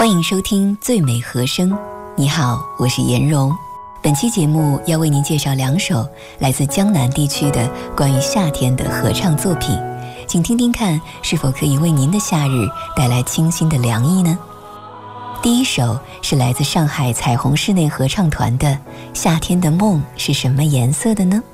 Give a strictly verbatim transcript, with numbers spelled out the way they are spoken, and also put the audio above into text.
欢迎收听最美和声。你好，我是颜蓉。本期节目要为您介绍两首来自江南地区的关于夏天的合唱作品，请听听看是否可以为您的夏日带来清新的凉意呢？第一首是来自上海彩虹室内合唱团的《夏天的梦是什么颜色的呢》。